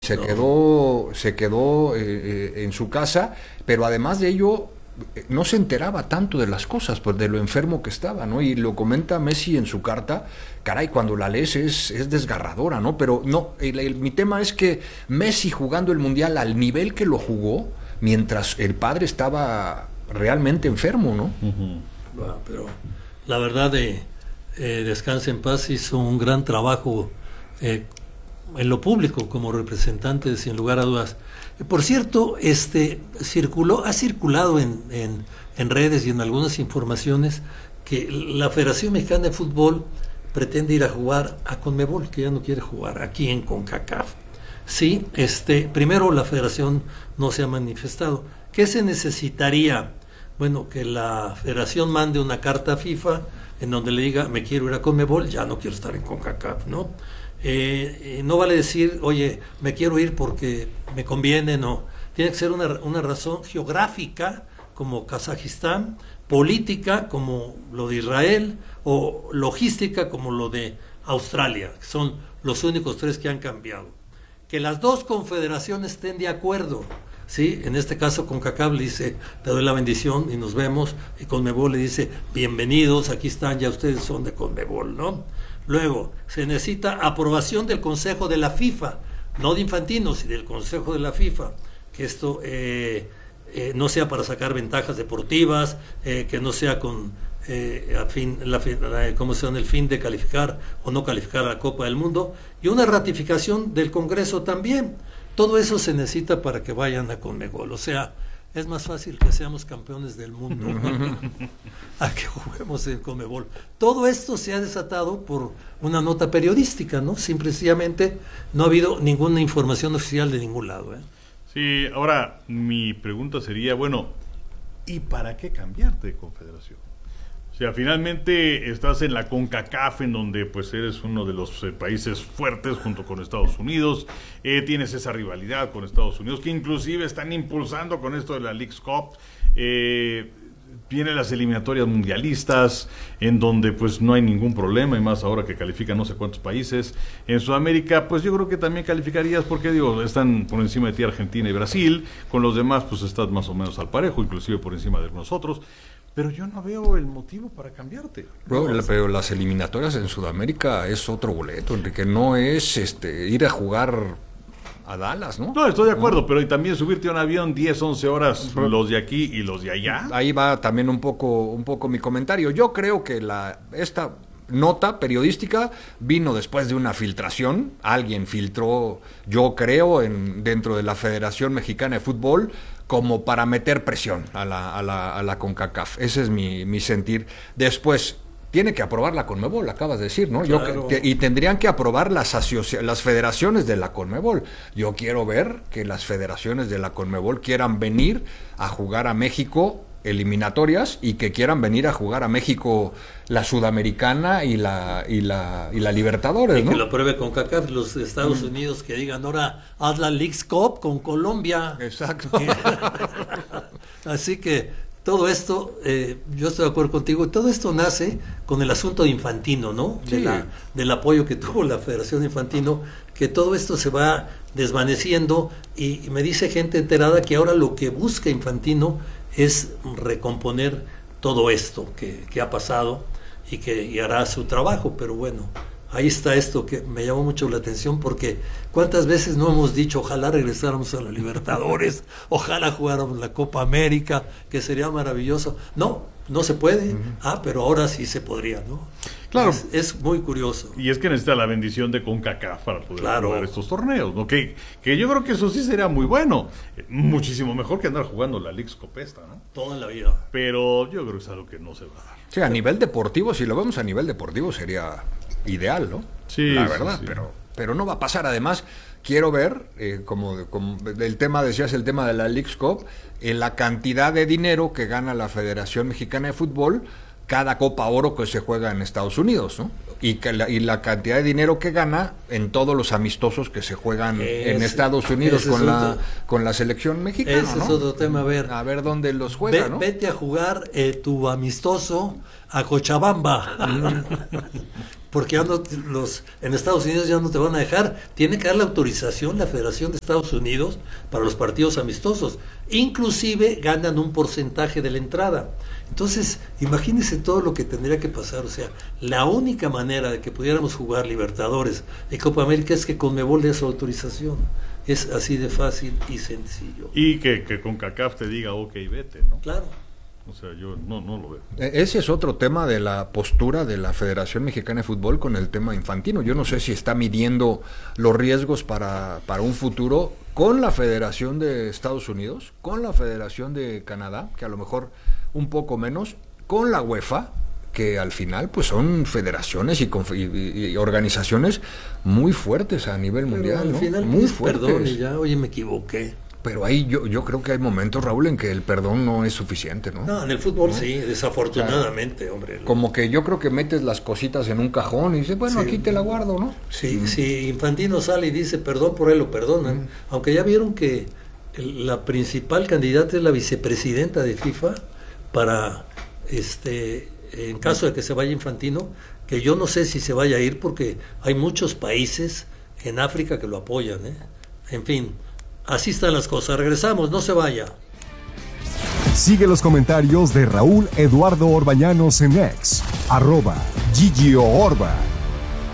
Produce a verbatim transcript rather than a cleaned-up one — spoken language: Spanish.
Se No. quedó, se quedó eh, eh, en su casa, pero además de ello eh, no se enteraba tanto de las cosas, pues de lo enfermo que estaba, ¿no? Y lo comenta Messi en su carta, caray, cuando la lees es, es desgarradora, ¿no? Pero no, el, el, mi tema es que Messi jugando el Mundial al nivel que lo jugó, mientras el padre estaba realmente enfermo, ¿no? Uh-huh. Bueno, pero la verdad de eh, Descanse en paz, hizo un gran trabajo eh, en lo público como representante, sin lugar a dudas. Por cierto, este circuló, ha circulado en, en, en redes y en algunas informaciones que la Federación Mexicana de Fútbol pretende ir a jugar a Conmebol, que ya no quiere jugar aquí en CONCACAF. Sí, este, primero la Federación no se ha manifestado. ¿Qué se necesitaría? Bueno, que la Federación mande una carta a FIFA en donde le diga, me quiero ir a Conmebol, ya no quiero estar en CONCACAF, ¿no? Eh, eh, no vale decir, oye, me quiero ir porque me conviene, no. Tiene que ser una, una razón geográfica, como Kazajistán, política, como lo de Israel, o logística, como lo de Australia, que son los únicos tres que han cambiado. Que las dos confederaciones estén de acuerdo, ¿sí? En este caso, CONCACAF le dice, te doy la bendición y nos vemos, y CONMEBOL le dice, bienvenidos, aquí están, ya ustedes son de CONMEBOL, ¿no? Luego, se necesita aprobación del Consejo de la FIFA, no de Infantino, sino del Consejo de la FIFA, que esto eh, eh, no sea para sacar ventajas deportivas, eh, que no sea con eh, a fin, la, la, ¿cómo se llama? El fin de calificar o no calificar a la Copa del Mundo, y una ratificación del Congreso también. Todo eso se necesita para que vayan a Conmebol, o sea, es más fácil que seamos campeones del mundo a que juguemos en Conmebol. Todo esto se ha desatado por una nota periodística, ¿no? Simplemente no ha habido ninguna información oficial de ningún lado, ¿eh? Sí, ahora mi pregunta sería, bueno, ¿y para qué cambiarte de confederación? O sea, finalmente estás en la CONCACAF, en donde pues eres uno de los eh, países fuertes junto con Estados Unidos, eh, tienes esa rivalidad con Estados Unidos, que inclusive están impulsando con esto de la Leagues Cup, eh, vienen las eliminatorias mundialistas, en donde pues no hay ningún problema, y más ahora que califican no sé cuántos países. En Sudamérica, pues yo creo que también calificarías, porque digo, están por encima de ti Argentina y Brasil, con los demás pues estás más o menos al parejo, inclusive por encima de nosotros. Pero yo no veo el motivo para cambiarte. Pero, pero las eliminatorias en Sudamérica es otro boleto, Enrique. No es este ir a jugar a Dallas, ¿no? No, estoy de acuerdo, ¿no? Pero y también subirte a un avión diez, once horas, pero los de aquí y los de allá. Ahí va también un poco, un poco mi comentario. Yo creo que la esta nota periodística vino después de una filtración. Alguien filtró, yo creo, en, dentro de la Federación Mexicana de Fútbol, como para meter presión a la, a la, a la CONCACAF. Ese es mi, mi sentir. Después, tiene que aprobar la CONMEBOL, acabas de decir, ¿no? Claro. Yo, y tendrían que aprobar las, asocia- las federaciones de la CONMEBOL. Yo quiero ver que las federaciones de la CONMEBOL quieran venir a jugar a México eliminatorias, y que quieran venir a jugar a México la Sudamericana y la y la y la Libertadores, y ¿no? que lo pruebe con CONCACAF, los Estados mm. Unidos, que digan, ahora haz la Leagues Cup con Colombia. Exacto. Así que todo esto, eh, yo estoy de acuerdo contigo, todo esto nace con el asunto de Infantino, ¿no? De Sí. la, del apoyo que tuvo la Federación Infantino, que todo esto se va desvaneciendo, y, y me dice gente enterada que ahora lo que busca Infantino es recomponer todo esto que, que ha pasado, y que y hará su trabajo. Pero bueno, ahí está esto que me llamó mucho la atención, porque cuántas veces no hemos dicho, ojalá regresáramos a la Libertadores, ojalá jugáramos la Copa América, que sería maravilloso. No, no se puede. Uh-huh. Ah, pero ahora sí se podría, ¿no? Claro. Es, es muy curioso. Y es que necesita la bendición de CONCACAF para poder Claro. jugar estos torneos, ¿no? Que, que yo creo que eso sí sería muy bueno. Muchísimo mejor que andar jugando la Leagues Cup esta, ¿no? Toda la vida. Pero yo creo que es algo que no se va a dar. Sí, a nivel deportivo, si lo vemos a nivel deportivo, sería ideal, ¿no? Sí, la sí, verdad, sí. pero pero no va a pasar. Además, quiero ver, eh, como, como el tema, decías, el tema de la Leagues Cup, en la cantidad de dinero que gana la Federación Mexicana de Fútbol cada Copa Oro que se juega en Estados Unidos, ¿no? Y, que la, y la cantidad de dinero que gana en todos los amistosos que se juegan ese, en Estados Unidos con la otro, con la selección mexicana, ese ¿no? es otro tema. A ver, a ver dónde los juega, ve, ¿no? Vete a jugar eh, tu amistoso a Cochabamba. porque ya no, los, en Estados Unidos ya no te van a dejar. Tiene que dar la autorización la Federación de Estados Unidos para los partidos amistosos. Inclusive ganan un porcentaje de la entrada. Entonces, imagínense todo lo que tendría que pasar. O sea, la única manera de que pudiéramos jugar Libertadores y Copa América es que Conmebol dé su autorización. Es así de fácil y sencillo. Y que, que CONCACAF te diga, ok, vete, ¿no? Claro. O sea, yo no, no lo veo. Ese es otro tema de la postura de la Federación Mexicana de Fútbol con el tema Infantino. Yo no sé si está midiendo los riesgos para, para un futuro con la Federación de Estados Unidos, con la Federación de Canadá, que a lo mejor un poco menos, con la UEFA, que al final pues son federaciones y, y, y organizaciones muy fuertes a nivel Pero mundial, al ¿no? final Muy fuertes. Perdón y ya, oye, me equivoqué. Pero ahí yo, yo creo que hay momentos, Raúl, en que el perdón no es suficiente, ¿no? No, en el fútbol ¿no? sí, desafortunadamente, claro. Hombre. Como que yo creo que metes las cositas en un cajón y dices, bueno, sí, aquí te la guardo, ¿no? Sí, mm. Si Infantino sale y dice perdón por él, lo perdonan. Mm. Aunque ya vieron que el, la principal candidata es la vicepresidenta de FIFA para, este, en caso de que se vaya Infantino, que yo no sé si se vaya a ir porque hay muchos países en África que lo apoyan, ¿eh? En fin. Así están las cosas. Regresamos, no se vaya. Sigue los comentarios de Raúl Eduardo Orbañanos en X, arroba Gigio Orba.